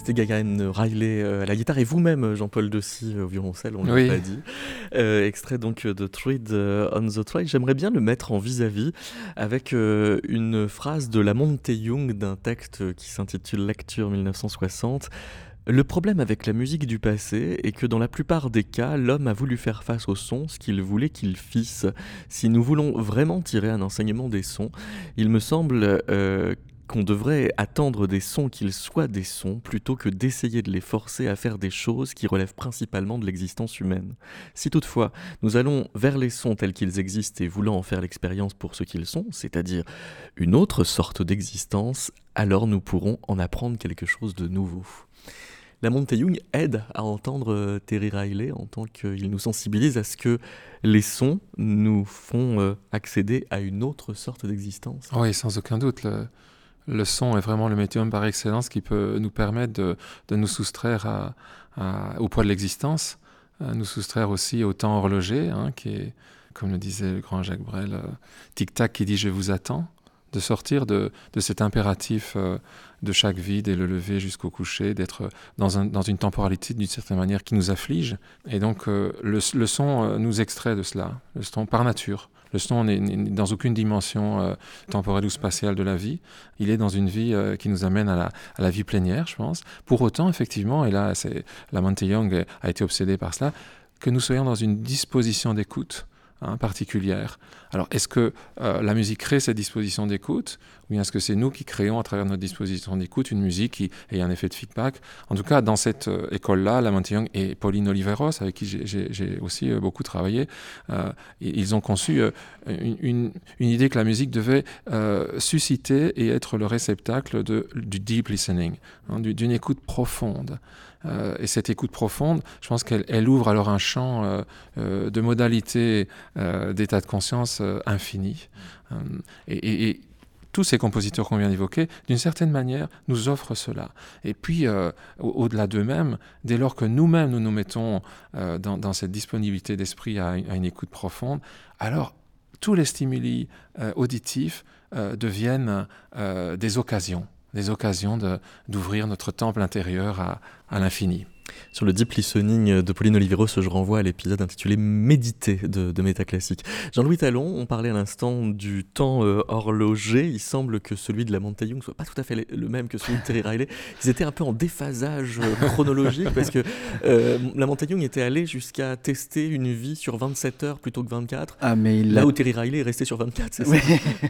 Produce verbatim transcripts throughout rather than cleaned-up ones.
C'était Gagan Riley euh, à la guitare et vous-même Jean-Paul Dessy au violoncelle, on ne Oui. l'a pas dit. Euh, extrait donc de Thread on the Trail. J'aimerais bien le mettre en vis-à-vis avec euh, une phrase de Lamont Young d'un texte qui s'intitule Lecture dix-neuf cent soixante. Le problème avec la musique du passé est que dans la plupart des cas, l'homme a voulu faire face au son ce qu'il voulait qu'il fisse. Si nous voulons vraiment tirer un enseignement des sons, il me semble euh, qu'on devrait attendre des sons qu'ils soient des sons plutôt que d'essayer de les forcer à faire des choses qui relèvent principalement de l'existence humaine. Si toutefois nous allons vers les sons tels qu'ils existent et voulant en faire l'expérience pour ce qu'ils sont, c'est-à-dire une autre sorte d'existence, alors nous pourrons en apprendre quelque chose de nouveau. Lamont Young aide à entendre Terry Riley en tant qu'il nous sensibilise à ce que les sons nous font euh, accéder à une autre sorte d'existence. Oui, sans aucun doute. Le, le son est vraiment le médium par excellence qui peut nous permettre de, de nous soustraire à, à, au poids de l'existence, à nous soustraire aussi au temps horloger, hein, qui est, comme le disait le grand Jacques Brel, euh, tic-tac qui dit « je vous attends », de sortir de, de cet impératif euh, de chaque vie, dès le lever jusqu'au coucher, d'être dans, un, dans une temporalité d'une certaine manière qui nous afflige. Et donc euh, le, le son euh, nous extrait de cela, le son par nature. Le son n'est, n'est dans aucune dimension euh, temporelle ou spatiale de la vie. Il est dans une vie euh, qui nous amène à la, à la vie plénière, je pense. Pour autant, effectivement, et là, c'est, Lamont Young a été obsédé par cela, que nous soyons dans une disposition d'écoute Hein, particulière. Alors, est-ce que euh, la musique crée cette disposition d'écoute ou bien est-ce que c'est nous qui créons à travers notre disposition d'écoute une musique qui ait un effet de feedback? En tout cas, dans cette euh, école-là, Lamont Young et Pauline Oliveros, avec qui j'ai, j'ai, j'ai aussi euh, beaucoup travaillé, euh, ils ont conçu euh, une, une, une idée que la musique devait euh, susciter et être le réceptacle de, du deep listening, hein, du, d'une écoute profonde. Euh, et cette écoute profonde, je pense qu'elle elle ouvre alors un champ euh, euh, de modalités euh, d'état de conscience euh, infini. Euh, et, et, et tous ces compositeurs qu'on vient d'évoquer, d'une certaine manière, nous offrent cela. Et puis, euh, au- au-delà d'eux-mêmes, dès lors que nous-mêmes nous nous mettons euh, dans, dans cette disponibilité d'esprit à, à une écoute profonde, alors tous les stimuli euh, auditifs euh, deviennent euh, des occasions. des occasions de, d'ouvrir notre temple intérieur à, à l'infini. Sur le deep listening de Pauline Oliveros, je renvoie à l'épisode intitulé Méditer de, de Métaclassique. Jean-Louis Talon, on parlait à l'instant du temps euh, horloger. Il semble que celui de Lamont Young ne soit pas tout à fait le même que celui de Terry Riley. Ils étaient un peu en déphasage euh, chronologique parce que euh, Lamont Young était allé jusqu'à tester une vie sur vingt-sept heures plutôt que vingt-quatre. Ah, mais il là a... où Terry Riley est resté sur vingt-quatre, c'est oui. ça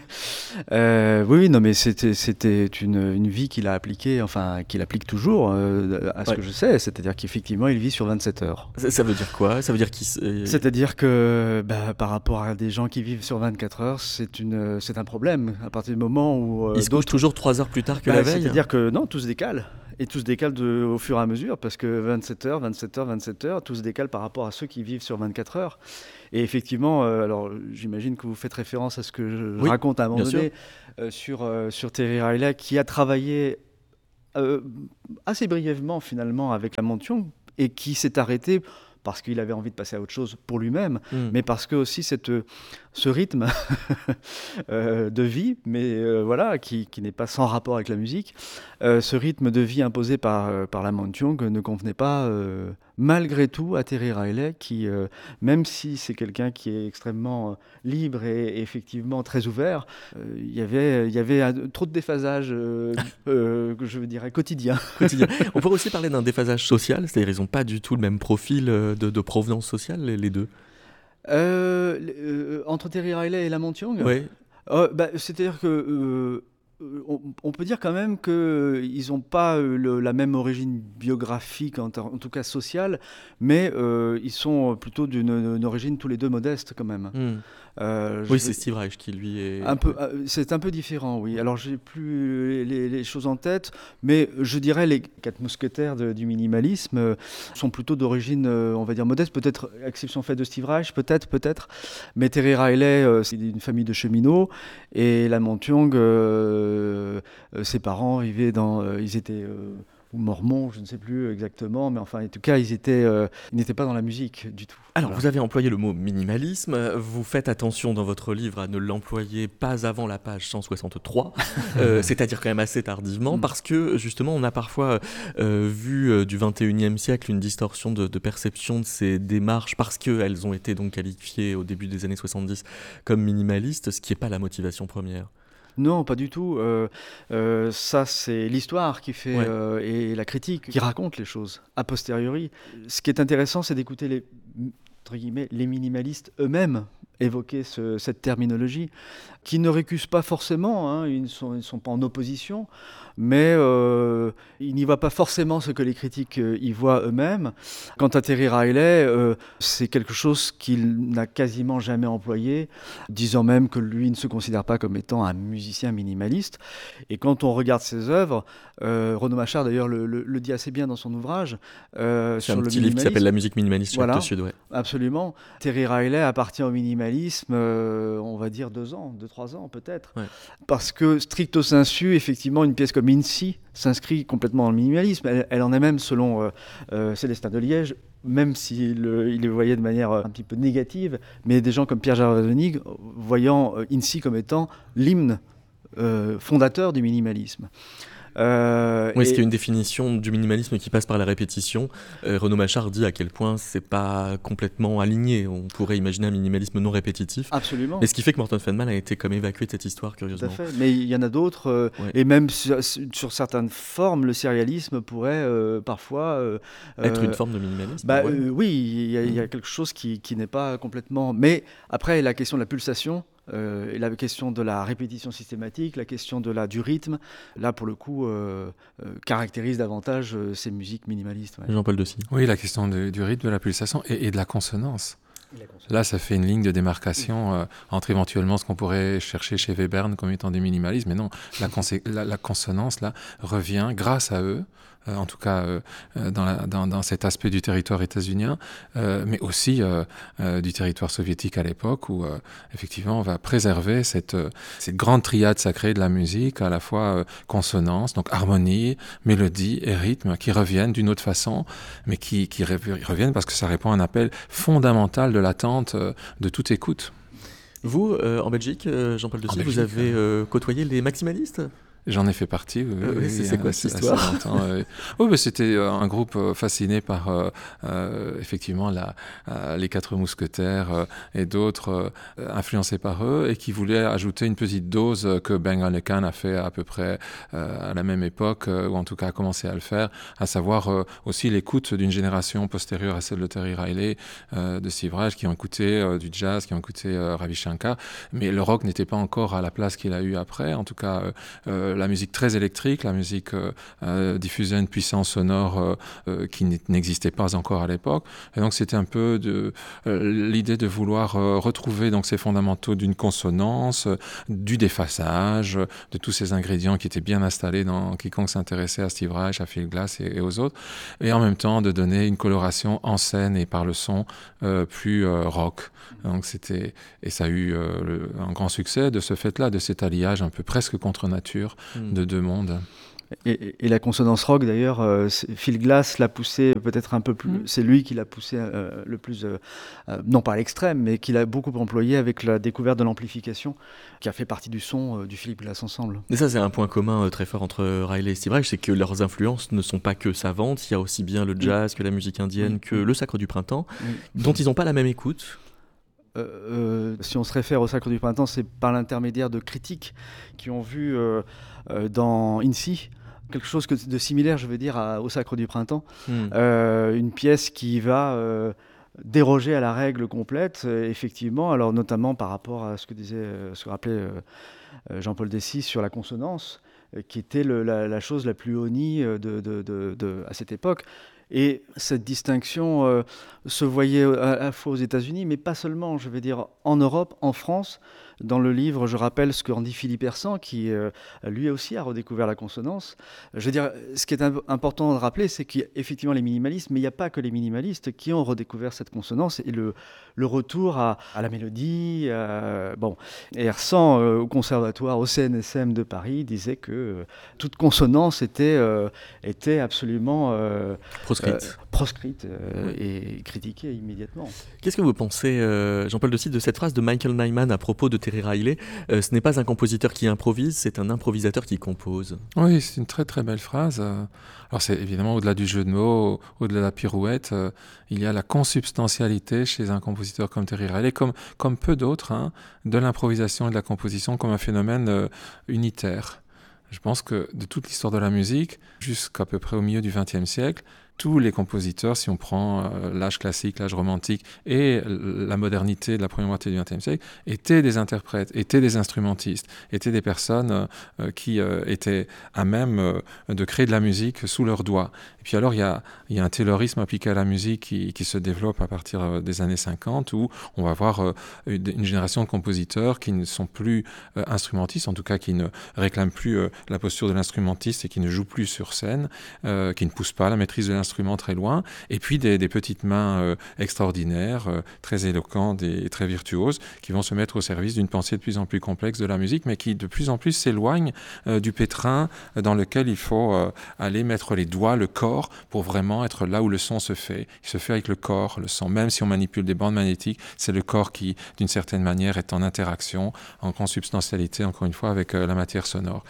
euh, Oui, non, mais c'était, c'était une, une vie qu'il a appliquée, enfin, qu'il applique toujours, euh, à ce ouais. que je sais. C'est-à-dire qu'effectivement, il vit sur vingt-sept heures. Ça, ça veut dire quoi? Ça veut dire qu'il... Euh... C'est-à-dire que bah, par rapport à des gens qui vivent sur vingt-quatre heures, c'est, une, c'est un problème. À partir du moment où... Euh, il se couche toujours trois heures plus tard que bah, la veille. C'est-à-dire que non, tout se décale. Et tout se décale de, au fur et à mesure, parce que vingt-sept heures, vingt-sept heures, vingt-sept heures, tout se décale par rapport à ceux qui vivent sur vingt-quatre heures. Et effectivement, euh, alors j'imagine que vous faites référence à ce que je oui, raconte à un moment donné euh, sur, euh, sur Terry Riley, qui a travaillé euh, assez brièvement finalement avec Lamont Young, et qui s'est arrêté parce qu'il avait envie de passer à autre chose pour lui-même, mmh. mais parce que aussi cette, ce rythme euh, de vie, mais euh, voilà, qui, qui n'est pas sans rapport avec la musique, euh, ce rythme de vie imposé par, par Lamont Young ne convenait pas euh, malgré tout à Terry Riley, qui, euh, même si c'est quelqu'un qui est extrêmement libre et, et effectivement très ouvert, euh, y avait, il y avait un, trop de déphasage, euh, euh, je dirais, quotidien. quotidien. On pourrait aussi parler d'un déphasage social, c'est-à-dire ils n'ont pas du tout le même profil de, de provenance sociale, les, les deux. Euh, euh, entre Terry Riley et Lamont Young, ouais. euh, bah, c'est-à-dire que euh, on, on peut dire quand même qu'ils n'ont pas euh, le, la même origine biographique, en, en tout cas sociale, mais euh, ils sont plutôt d'une une origine tous les deux modeste quand même. Mm. Euh, oui, c'est Steve Reich qui lui est... Un peu, c'est un peu différent, oui. Alors, j'ai plus les, les choses en tête, mais je dirais les quatre mousquetaires de, du minimalisme euh, sont plutôt d'origine, euh, on va dire, modeste, peut-être, exception faite de Steve Reich, peut-être, peut-être. Mais Terry Riley, euh, c'est une famille de cheminots, et Lamont Young, euh, euh, ses parents vivaient dans... Euh, ils étaient... Euh, ou mormons, je ne sais plus exactement, mais enfin, en tout cas, ils étaient, euh, ils n'étaient pas dans la musique du tout. Alors, Voilà. vous avez employé le mot minimalisme. Vous faites attention dans votre livre à ne l'employer pas avant la page cent soixante-trois, euh, c'est-à-dire quand même assez tardivement, Mm. parce que justement, on a parfois euh, vu euh, du vingt et unième siècle une distorsion de, de perception de ces démarches, parce qu'elles ont été donc qualifiées au début des années soixante-dix comme minimalistes, ce qui n'est pas la motivation première. Non, pas du tout. Euh, euh, ça, c'est l'histoire qui fait Ouais. euh, et la critique qui raconte les choses a posteriori. Ce qui est intéressant, c'est d'écouter les, entre guillemets, les minimalistes eux-mêmes évoquer ce, cette terminologie, qui ne récusent pas forcément, hein, ils ne sont, ils sont pas en opposition, mais euh, ils n'y voient pas forcément ce que les critiques euh, y voient eux-mêmes. Quant à Terry Riley, euh, c'est quelque chose qu'il n'a quasiment jamais employé, disant même que lui ne se considère pas comme étant un musicien minimaliste. Et quand on regarde ses œuvres, euh, Renaud Machard d'ailleurs le, le, le dit assez bien dans son ouvrage, euh, C'est sur un le petit livre qui s'appelle La musique minimaliste chez voilà, Actes Sud, ouais. Absolument. Terry Riley appartient au minimalisme, euh, on va dire deux ans, deux, trois ans peut-être. Ouais. Parce que stricto sensu, effectivement, une pièce comme Incy s'inscrit complètement dans le minimalisme. Elle, elle en est même, selon euh, euh, Célestin de Liège, même s'il euh, il le voyait de manière un petit peu négative, mais des gens comme Pierre Gervais-Venig voyant euh, Incy comme étant l'hymne euh, fondateur du minimalisme. Euh, oui, et... ce qui est une définition du minimalisme qui passe par la répétition. Euh, Renaud Machard dit à quel point c'est pas complètement aligné. On pourrait imaginer un minimalisme non répétitif. Absolument. Et ce qui fait que Morton Feldman a été comme évacué de cette histoire, curieusement. Tout à fait. Mais il y en a d'autres. Euh, ouais. Et même sur, sur certaines formes, le sérialisme pourrait euh, parfois euh, être une forme de minimalisme. Bah, ouais. euh, oui, il y, mmh. y a quelque chose qui, qui n'est pas complètement. Mais après, la question de la pulsation. Euh, et la question de la répétition systématique, la question de la, du rythme, là pour le coup, euh, euh, caractérise davantage euh, ces musiques minimalistes. Ouais. Jean-Paul Dessy. Oui, la question de, du rythme, de la pulsation et, et de la consonance. Là, ça fait une ligne de démarcation euh, entre éventuellement ce qu'on pourrait chercher chez Webern comme étant des minimalismes, mais non, la, consé- la, la consonance là revient grâce à eux. Euh, en tout cas euh, dans, la, dans, dans cet aspect du territoire états-unien, euh, mais aussi euh, euh, du territoire soviétique à l'époque, où euh, effectivement on va préserver cette, euh, cette grande triade sacrée de la musique, à la fois euh, consonance, donc harmonie, mélodie et rythme, qui reviennent d'une autre façon, mais qui, qui reviennent parce que ça répond à un appel fondamental de l'attente euh, de toute écoute. Vous, euh, en Belgique, euh, Jean-Paul Dessy, vous avez euh, côtoyé les maximalistes ? J'en ai fait partie. Oui, euh, oui, c'est, c'est quoi cette histoire ? euh, oui, mais c'était un groupe fasciné par euh, euh, effectivement la, euh, les Quatre Mousquetaires euh, et d'autres euh, influencés par eux et qui voulaient ajouter une petite dose que Bang Olufsen a fait à peu près euh, à la même époque, euh, ou en tout cas a commencé à le faire, à savoir euh, aussi l'écoute d'une génération postérieure à celle de Terry Riley, euh, de Steve Reich, qui ont écouté euh, du jazz, qui ont écouté euh, Ravi Shankar, mais le rock n'était pas encore à la place qu'il a eu après. En tout cas. Euh, la musique très électrique, la musique euh, euh, diffusait une puissance sonore euh, euh, qui n'existait pas encore à l'époque. Et donc c'était un peu de, euh, l'idée de vouloir euh, retrouver donc ces fondamentaux d'une consonance, euh, du défaçage, de tous ces ingrédients qui étaient bien installés dans quiconque s'intéressait à Steve Reich, à Phil Glass et, et aux autres, et en même temps de donner une coloration en scène et par le son euh, plus euh, rock. Donc c'était, et ça a eu euh, le, un grand succès de ce fait-là, de cet alliage un peu presque contre nature de deux mondes. Et, et la consonance rock, d'ailleurs, euh, Phil Glass l'a poussé peut-être un peu plus. Mmh. C'est lui qui l'a poussé euh, le plus, euh, euh, non pas à l'extrême, mais qui l'a beaucoup employé avec la découverte de l'amplification, qui a fait partie du son euh, du Philip Glass Ensemble. Et ça, c'est un point commun euh, très fort entre Riley et Steve Reich, c'est que leurs influences ne sont pas que savantes. Il y a aussi bien le jazz mmh. que la musique indienne, mmh. que le Sacre du Printemps, mmh. dont ils n'ont pas la même écoute. Euh, euh, si on se réfère au Sacre du Printemps, c'est par l'intermédiaire de critiques qui ont vu euh, euh, dans Incy quelque chose de similaire, je veux dire, à, au Sacre du Printemps, mm. euh, une pièce qui va euh, déroger à la règle complète, euh, effectivement, alors notamment par rapport à ce que disait, euh, ce que rappelait euh, Jean-Paul Dessy sur la consonance, euh, qui était le, la, la chose la plus honnie de, de, de, de, à cette époque. Et cette distinction euh, se voyait à la fois aux États-Unis, mais pas seulement, je veux dire, en Europe, en France. Dans le livre, je rappelle ce qu'en dit Philippe Hersan, qui euh, lui aussi a redécouvert la consonance. Je veux dire, ce qui est imp- important de rappeler, c'est qu'il y a effectivement les minimalistes, mais il n'y a pas que les minimalistes qui ont redécouvert cette consonance et le, le retour à, à la mélodie. Euh, bon. Et Hersan, euh, au conservatoire, au C N S M de Paris, disait que euh, toute consonance était, euh, était absolument euh, Proscrite. euh, proscrite euh, Oui. et critiquée immédiatement. Qu'est-ce que vous pensez, euh, Jean-Paul de Cid, de cette phrase de Michael Nyman à propos de Terry Riley? euh, Ce n'est pas un compositeur qui improvise, c'est un improvisateur qui compose. Oui, c'est une très très belle phrase. Euh, Alors c'est évidemment au-delà du jeu de mots, au- au-delà de la pirouette, euh, il y a la consubstantialité chez un compositeur comme Terry Riley, comme, comme peu d'autres, hein, de l'improvisation et de la composition comme un phénomène euh, unitaire. Je pense que de toute l'histoire de la musique, jusqu'à peu près au milieu du vingtième siècle, tous les compositeurs, si on prend euh, l'âge classique, l'âge romantique et l- la modernité de la première moitié du vingtième siècle, étaient des interprètes, étaient des instrumentistes, étaient des personnes euh, qui euh, étaient à même euh, de créer de la musique sous leurs doigts. Et puis alors, il y a, il y a un taylorisme appliqué à la musique qui, qui se développe à partir euh, des années cinquante, où on va voir euh, une, une génération de compositeurs qui ne sont plus euh, instrumentistes, en tout cas qui ne réclament plus euh, la posture de l'instrumentiste et qui ne jouent plus sur scène, euh, qui ne poussent pas la maîtrise de l'instrument très loin, et puis des, des petites mains euh, extraordinaires, euh, très éloquentes et très virtuoses, qui vont se mettre au service d'une pensée de plus en plus complexe de la musique, mais qui de plus en plus s'éloignent euh, du pétrin dans lequel il faut euh, aller mettre les doigts, le corps, pour vraiment être là où le son se fait. Il se fait avec le corps, le son. Même si on manipule des bandes magnétiques, c'est le corps qui, d'une certaine manière, est en interaction, en consubstantialité, encore une fois, avec euh, la matière sonore.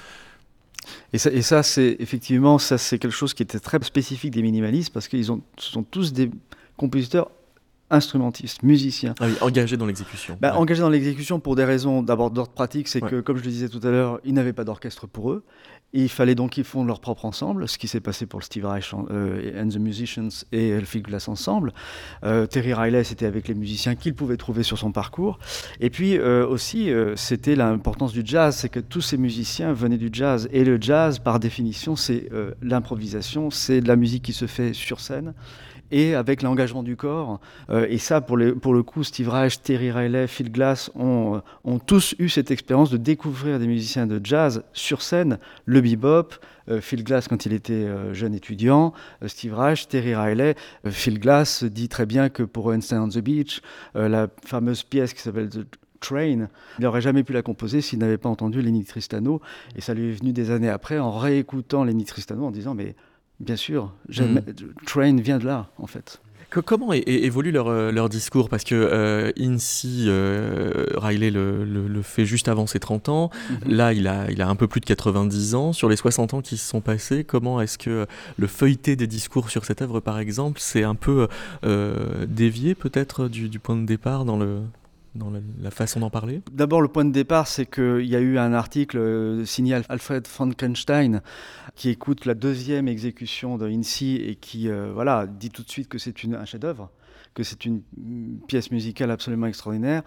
Et ça, et ça, c'est effectivement, ça c'est quelque chose qui était très spécifique des minimalistes parce qu'ils ont, ce sont tous des compositeurs instrumentistes, musiciens. Ah oui, engagé dans l'exécution. Bah, Ouais. Engagés dans l'exécution pour des raisons d'abord d'ordre pratique, c'est Ouais. que, comme je le disais tout à l'heure, ils n'avaient pas d'orchestre pour eux. Et il fallait donc qu'ils fondent leur propre ensemble, ce qui s'est passé pour le Steve Reich euh, and the Musicians et le Phil Glass ensemble. Euh, Terry Riley, c'était avec les musiciens qu'il pouvait trouver sur son parcours. Et puis euh, aussi, euh, c'était l'importance du jazz, c'est que tous ces musiciens venaient du jazz. Et le jazz, par définition, c'est euh, l'improvisation, c'est de la musique qui se fait sur scène et avec l'engagement du corps. Euh, et ça, pour, les, pour le coup, Steve Reich, Terry Riley, Phil Glass ont, ont tous eu cette expérience de découvrir des musiciens de jazz sur scène, le bebop, euh, Phil Glass quand il était euh, jeune étudiant, euh, Steve Reich, Terry Riley. Euh, Phil Glass dit très bien que pour Einstein on the Beach, euh, la fameuse pièce qui s'appelle The Train, il n'aurait jamais pu la composer s'il n'avait pas entendu Lenny Tristano. Et ça lui est venu des années après en réécoutant Lenny Tristano en disant mais bien sûr, jamais, mm. Train vient de là, en fait. Que, comment é- é- évolue leur, euh, leur discours? Parce que euh, Incy, euh, Riley le, le, le fait juste avant ses trente ans. Mm-hmm. Là, il a, il a un peu plus de quatre-vingt-dix ans. Sur les soixante ans qui se sont passés, comment est-ce que le feuilleté des discours sur cette œuvre, par exemple, c'est un peu euh, dévié peut-être du, du point de départ dans le... dans la, la façon d'en parler? D'abord, le point de départ, c'est qu'il y a eu un article euh, signé Alfred Frankenstein qui écoute la deuxième exécution de Incy et qui euh, voilà, dit tout de suite que c'est une, un chef-d'œuvre, que c'est une, une pièce musicale absolument extraordinaire.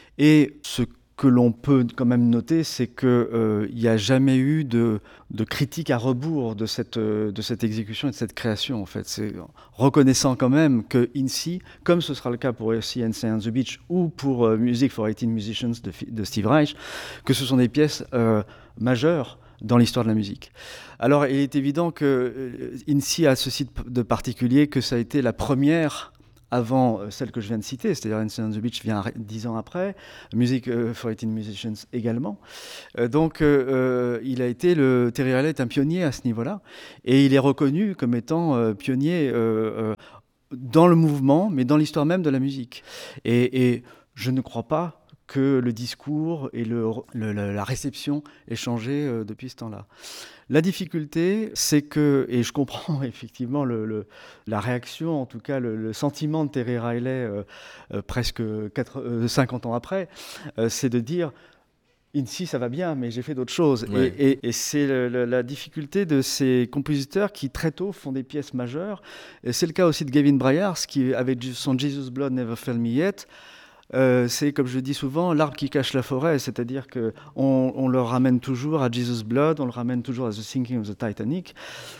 Et ce que l'on peut quand même noter, c'est qu'il euh, n'y a jamais eu de, de critique à rebours de cette, de cette exécution et de cette création. En fait. C'est reconnaissant quand même que Incy, comme ce sera le cas pour aussi Einstein on the Beach ou pour euh, Music for eighteen Musicians de, de Steve Reich, que ce sont des pièces euh, majeures dans l'histoire de la musique. Alors, il est évident que euh, Incy a ceci de particulier que ça a été la première avant celle que je viens de citer, c'est-à-dire Einstein on the Beach vient dix ans après, Music for eighteen Musicians également. Euh, donc, euh, il a été le Terry Riley est un pionnier à ce niveau-là, et il est reconnu comme étant euh, pionnier euh, euh, dans le mouvement, mais dans l'histoire même de la musique. Et, et je ne crois pas que le discours et le, le, la réception aient changé euh, depuis ce temps-là. La difficulté, c'est que, et je comprends effectivement le, le, la réaction, en tout cas le, le sentiment de Terry Riley euh, euh, presque quatre, euh, cinquante ans après, euh, c'est de dire Incy, ça va bien, mais j'ai fait d'autres choses. Ouais. Et, et, et c'est le, le, la difficulté de ces compositeurs qui très tôt font des pièces majeures. Et c'est le cas aussi de Gavin Bryars, qui avec son Jesus Blood Never Failed Me Yet, Euh, c'est, comme je dis souvent, l'arbre qui cache la forêt, c'est-à-dire qu'on on le ramène toujours à Jesus Blood, on le ramène toujours à The Sinking of the Titanic.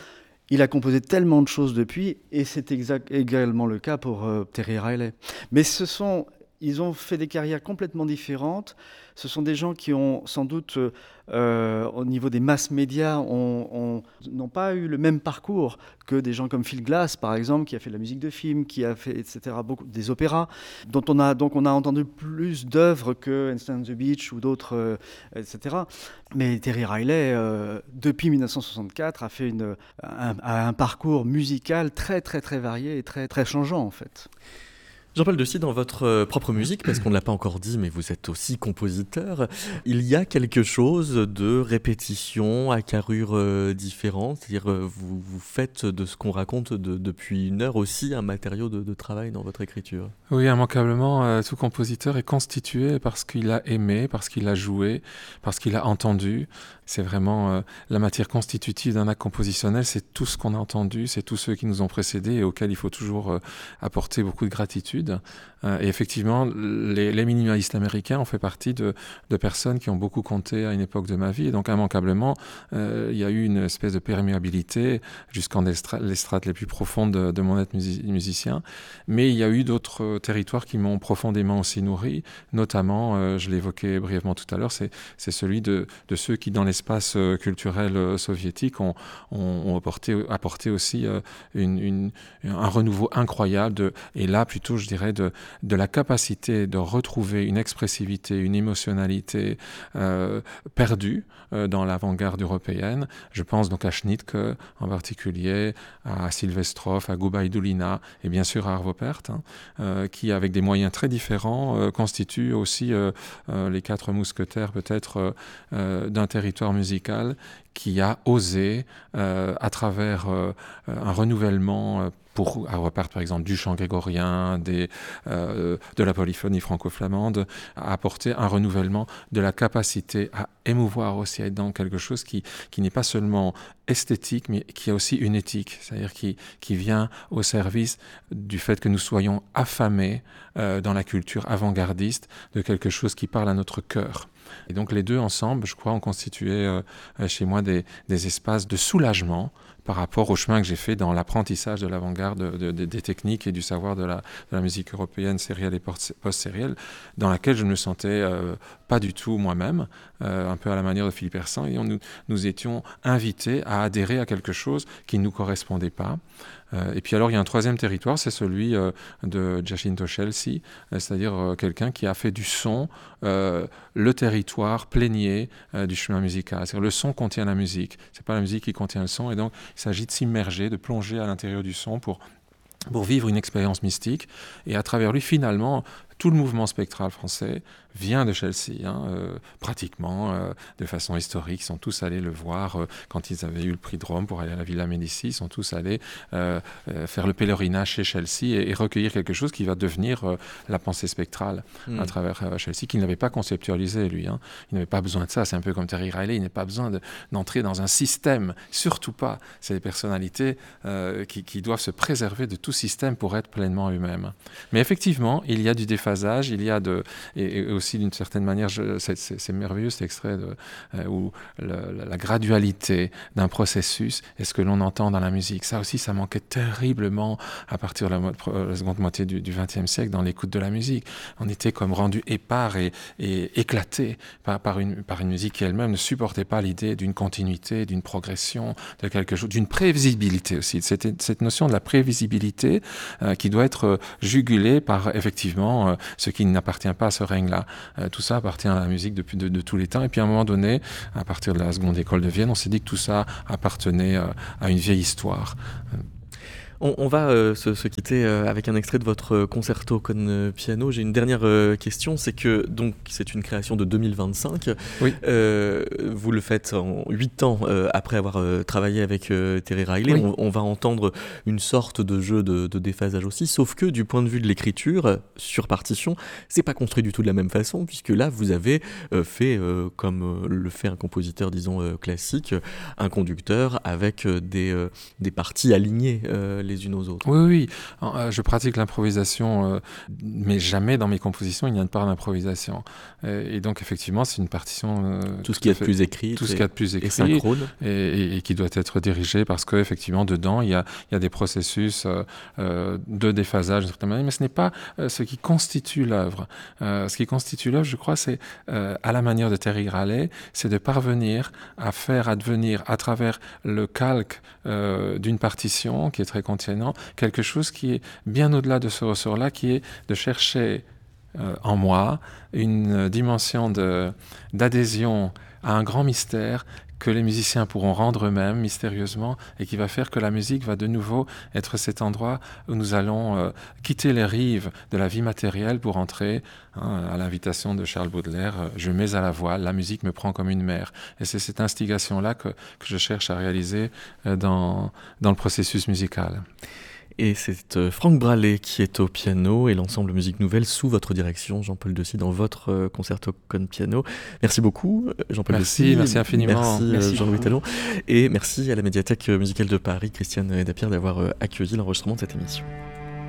il a composé tellement de choses depuis, et c'est exact, également le cas pour euh, Terry Riley. Mais ce sont, ils ont fait des carrières complètement différentes. Ce sont des gens qui ont sans doute, euh, au niveau des masses médias, ont- ont- n'ont pas eu le même parcours que des gens comme Phil Glass, par exemple, qui a fait de la musique de film, qui a fait, et cetera, beaucoup, des opéras, dont on a, donc on a entendu plus d'œuvres que Einstein on the Beach ou d'autres, euh, et cetera. Mais Terry Riley, euh, depuis mille neuf cent soixante-quatre, a fait une, un, a un parcours musical très, très, très varié et très, très changeant, en fait. Jean-Paul Dessy, dans votre euh, propre musique, parce qu'on ne l'a pas encore dit, mais vous êtes aussi compositeur, il y a quelque chose de répétition à carrure euh, différente, c'est-à-dire euh, vous, vous faites de ce qu'on raconte de- depuis une heure aussi un matériau de, de travail dans votre écriture. Oui, immanquablement, euh, tout compositeur est constitué parce qu'il a aimé, parce qu'il a joué, parce qu'il a entendu. C'est vraiment euh, la matière constitutive d'un acte compositionnel, c'est tout ce qu'on a entendu, c'est tous ceux qui nous ont précédés et auxquels il faut toujours euh, apporter beaucoup de gratitude. Euh, et effectivement, les, les minimalistes américains ont fait partie de, de personnes qui ont beaucoup compté à une époque de ma vie. Et donc, immanquablement, euh, il y a eu une espèce de perméabilité jusqu'en estra- les strates les plus profondes de, de mon être musi- musicien. Mais il y a eu d'autres territoires qui m'ont profondément aussi nourri, notamment, euh, je l'évoquais brièvement tout à l'heure, c'est, c'est celui de, de ceux qui, dans l'espace euh, culturel euh, soviétique, ont, ont, ont apporté, apporté aussi euh, une, une, un renouveau incroyable, de, et là plutôt, je dirais, de, de la capacité de retrouver une expressivité, une émotionnalité euh, perdue euh, dans l'avant-garde européenne. Je pense donc à Schnittke en particulier, à Silvestrov, à Gubaidulina et bien sûr à Arvo Pärt, hein, euh, qui, avec des moyens très différents, euh, constituent aussi euh, euh, les quatre mousquetaires peut-être euh, euh, d'un territoire musical qui a osé, euh, à travers euh, un renouvellement euh, pour Arvo Pärt, par exemple, du chant grégorien, des, euh, de la polyphonie franco-flamande, à apporter un renouvellement de la capacité à émouvoir aussi, à être dans quelque chose qui, qui n'est pas seulement esthétique, mais qui a aussi une éthique, c'est-à-dire qui, qui vient au service du fait que nous soyons affamés euh, dans la culture avant-gardiste de quelque chose qui parle à notre cœur. Et donc les deux ensemble, je crois, ont constitué euh, chez moi des, des espaces de soulagement par rapport au chemin que j'ai fait dans l'apprentissage de l'avant-garde, de, de, de, des techniques et du savoir de la, de la musique européenne sérielle et post-sérielle, dans laquelle je ne me sentais euh, pas du tout moi-même, euh, un peu à la manière de Philippe Hersant, et on, nous, nous étions invités à adhérer à quelque chose qui ne nous correspondait pas. Euh, et puis alors il y a un troisième territoire, c'est celui euh, de Giacinto Scelsi, euh, c'est-à-dire euh, quelqu'un qui a fait du son euh, le territoire plénier euh, du chemin musical. C'est-à-dire le son contient la musique, c'est pas la musique qui contient le son, et donc il s'agit de s'immerger, de plonger à l'intérieur du son pour pour vivre une expérience mystique. Et à travers lui, finalement, tout le mouvement spectral français vient de Scelsi, hein, euh, pratiquement, euh, de façon historique. Ils sont tous allés le voir euh, quand ils avaient eu le prix de Rome pour aller à la Villa Médicis. Ils sont tous allés euh, euh, faire le pèlerinage chez Scelsi et, et recueillir quelque chose qui va devenir euh, la pensée spectrale mmh. à travers euh, Scelsi, qu'il n'avait pas conceptualisé, lui. Hein. Il n'avait pas besoin de ça. C'est un peu comme Terry Riley. Il n'a pas besoin de, d'entrer dans un système. Surtout pas. C'est des personnalités euh, qui, qui doivent se préserver de tout système pour être pleinement eux-mêmes. Mais effectivement, il y a du déphasage, il y a de... Et, et aussi, d'une certaine manière, je, c'est, c'est, c'est merveilleux cet extrait de, euh, où le, la gradualité d'un processus est ce que l'on entend dans la musique. Ça aussi, ça manquait terriblement à partir de la, mo- la seconde moitié du vingtième siècle dans l'écoute de la musique. On était comme rendu épars et, et éclatés par, par, une, par une musique qui elle-même ne supportait pas l'idée d'une continuité, d'une progression, de quelque chose, d'une prévisibilité aussi. C'était cette notion de la prévisibilité euh, qui doit être euh, jugulée par, effectivement, euh, ce qui n'appartient pas à ce règne-là. Euh, tout ça appartient à la musique depuis de, de tous les temps. Et puis à un moment donné, à partir de la seconde école de Vienne, on s'est dit que tout ça appartenait euh, à une vieille histoire. On, on va euh, se, se quitter euh, avec un extrait de votre concerto con piano. J'ai une dernière euh, question, c'est que donc c'est une création de deux mille vingt-cinq. Oui. Euh, vous le faites en huit ans euh, après avoir euh, travaillé avec euh, Terry Riley. Oui. On, on va entendre une sorte de jeu de, de déphasage aussi, sauf que du point de vue de l'écriture sur partition, c'est pas construit du tout de la même façon, puisque là vous avez euh, fait euh, comme euh, le fait un compositeur, disons euh, classique, un conducteur avec euh, des, euh, des parties alignées. Euh, les unes aux autres. Oui, oui, euh, je pratique l'improvisation, euh, mais jamais dans mes compositions il n'y a une part d'improvisation. Et, et donc effectivement, c'est une partition... Euh, tout ce qui est de plus écrit. Tout ce qui est de plus écrit. Et synchrone. Et, et, et qui doit être dirigé parce qu'effectivement, dedans, il y a, il y a des processus euh, euh, de déphasage d'une certaine manière, mais ce n'est pas euh, ce qui constitue l'œuvre. Euh, ce qui constitue l'œuvre, je crois, c'est, euh, à la manière de Terry Riley, c'est de parvenir à faire advenir, à travers le calque euh, d'une partition qui est très contiennant, quelque chose qui est bien au-delà de ce ressort-là, qui est de chercher euh, en moi une dimension de, d'adhésion à un grand mystère que les musiciens pourront rendre eux-mêmes mystérieusement et qui va faire que la musique va de nouveau être cet endroit où nous allons euh, quitter les rives de la vie matérielle pour entrer, hein, à l'invitation de Charles Baudelaire, euh, je mets à la voile, la musique me prend comme une mer. Et c'est cette instigation-là que, que je cherche à réaliser euh, dans, dans le processus musical. Et c'est euh, Franck Bralé qui est au piano et l'ensemble Musique Nouvelle sous votre direction, Jean-Paul Dessy, dans votre euh, concerto con piano. Merci beaucoup, Jean-Paul merci, Dessy. Merci infiniment. Merci, merci euh, Jean-Louis Talon. Et merci à la médiathèque musicale de Paris, Christiane Dapierre, d'avoir euh, accueilli l'enregistrement de cette émission.